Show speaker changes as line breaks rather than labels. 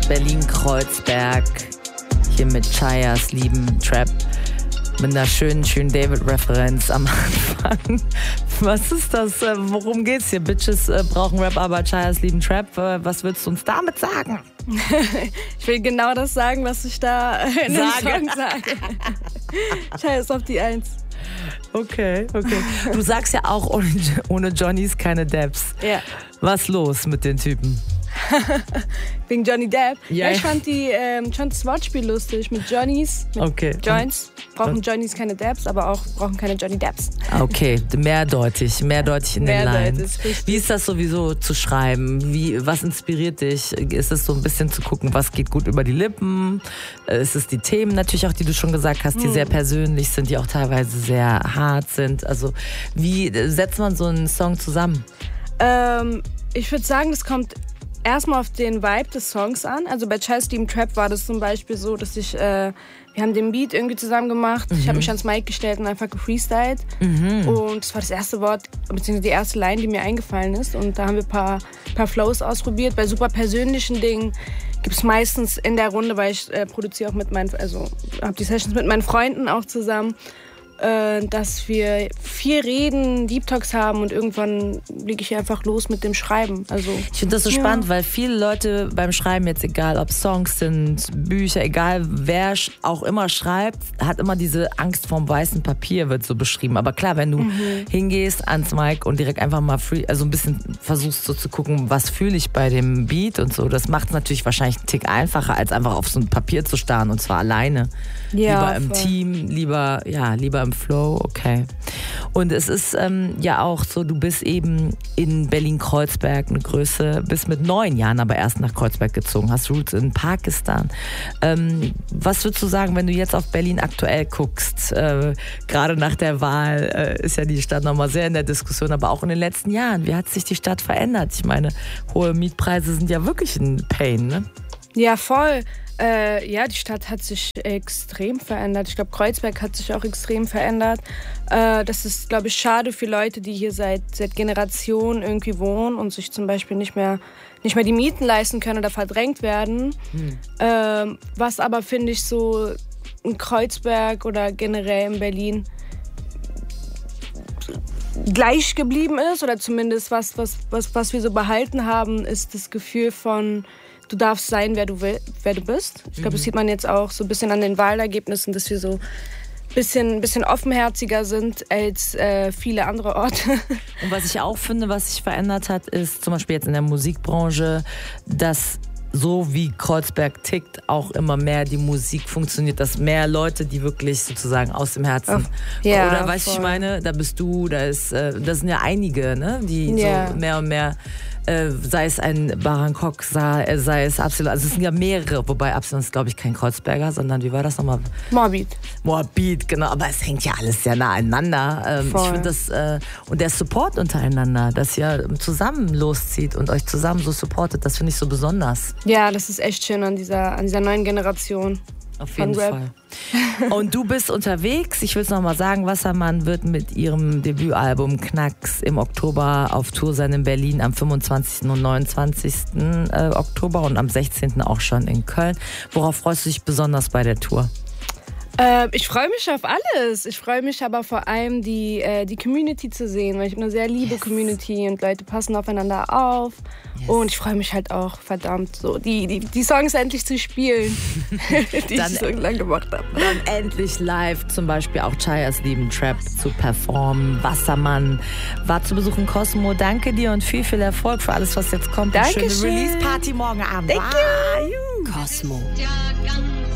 Berlin-Kreuzberg. Hier mit Chayas lieben Trap. Mit einer schönen David-Referenz am Anfang. Was ist das? Worum geht's hier? Bitches brauchen Rap, aber Chayas lieben Trap. Was willst du uns damit sagen?
Ich will genau das sagen, was ich da in dem Song sage. Chayas auf die 1.
Okay. Du sagst ja auch, ohne Johnnies keine Debs.
Ja.
Was los mit den Typen?
Wegen Johnny Depp?
Ja,
ich fand das Wortspiel lustig mit Johnnies, mit Joints. Brauchen Johnnies keine Debs, aber auch brauchen keine Johnny Depps.
Okay, mehrdeutig in den Lines. Wie ist das sowieso zu schreiben? Was inspiriert dich? Ist es so ein bisschen zu gucken, was geht gut über die Lippen? Ist es die Themen natürlich auch, die du schon gesagt hast, die sehr persönlich sind, die auch teilweise sehr hart sind? Also wie setzt man so einen Song zusammen?
Ich würde sagen, das kommt erstmal auf den Vibe des Songs an. Also bei Chayas lieben Trap war das zum Beispiel so, dass wir haben den Beat irgendwie zusammen gemacht. Ich habe mich ans Mic gestellt und einfach gefreestylt. Und das war das erste Wort, beziehungsweise die erste Line, die mir eingefallen ist. Und da haben wir ein paar Flows ausprobiert. Bei super persönlichen Dingen gibt es meistens in der Runde, weil ich produziere auch habe die Sessions mit meinen Freunden auch zusammen, dass wir viel reden, Deep Talks haben und irgendwann lege ich einfach los mit dem Schreiben. Also,
ich finde das so spannend, weil viele Leute beim Schreiben, jetzt egal ob Songs sind, Bücher, egal wer auch immer schreibt, hat immer diese Angst vorm weißen Papier, wird so beschrieben. Aber klar, wenn du hingehst ans Mic und direkt einfach mal ein bisschen versuchst so zu gucken, was fühle ich bei dem Beat und so, das macht es natürlich wahrscheinlich einen Tick einfacher, als einfach auf so ein Papier zu starren und zwar alleine.
Ja,
lieber im Team, lieber im Flow, okay. Und es ist ja auch so, du bist eben in Berlin-Kreuzberg eine Größe, bist mit 9 Jahren aber erst nach Kreuzberg gezogen, hast Roots in Pakistan. Was würdest du sagen, wenn du jetzt auf Berlin aktuell guckst? Gerade nach der Wahl ist ja die Stadt nochmal sehr in der Diskussion, aber auch in den letzten Jahren. Wie hat sich die Stadt verändert? Ich meine, hohe Mietpreise sind ja wirklich ein Pain, ne?
Ja, voll. Die Stadt hat sich extrem verändert. Ich glaube, Kreuzberg hat sich auch extrem verändert. Das ist, glaube ich, schade für Leute, die hier seit Generationen irgendwie wohnen und sich zum Beispiel nicht mehr die Mieten leisten können oder verdrängt werden. Was aber, finde ich, so in Kreuzberg oder generell in Berlin gleich geblieben ist, oder zumindest was wir so behalten haben, ist das Gefühl von: Du darfst sein, wer du bist. Ich glaube, das sieht man jetzt auch so ein bisschen an den Wahlergebnissen, dass wir so ein bisschen offenherziger sind als viele andere Orte.
Und was ich auch finde, was sich verändert hat, ist zum Beispiel jetzt in der Musikbranche, dass so wie Kreuzberg tickt, auch immer mehr die Musik funktioniert, dass mehr Leute, die wirklich sozusagen aus dem Herzen, oder weißt du, ich meine, da bist du, das sind ja einige, ne, die so mehr und mehr, sei es ein Bangkok, sei es Absalon, also es sind ja mehrere, wobei Absalon ist, glaube ich, kein Kreuzberger, sondern wie war das nochmal? Moabit, genau, aber es hängt ja alles sehr nah aneinander. Ich finde das, und der Support untereinander, dass ihr zusammen loszieht und euch zusammen so supportet, das finde ich so besonders.
Ja, das ist echt schön an dieser neuen Generation.
Auf jeden Fall. Und du bist unterwegs. Ich will es nochmal sagen, Wassermann wird mit ihrem Debütalbum Knacks im Oktober auf Tour sein in Berlin am 25. und 29. Oktober und am 16. auch schon in Köln. Worauf freust du dich besonders bei der Tour?
Ich freue mich auf alles. Ich freue mich aber vor allem, die Community zu sehen, weil ich habe eine sehr liebe Community und Leute passen aufeinander auf. Und ich freue mich halt auch, verdammt, so die Songs endlich zu spielen, die ich so lange gemacht habe.
Dann endlich live zum Beispiel auch Chayas lieben Trap zu performen. Wassermann war zu Besuch in Cosmo. Danke dir und viel, viel Erfolg für alles, was jetzt kommt.
Dankeschön.
Schöne Release-Party morgen Abend.
Thank you.
Cosmo.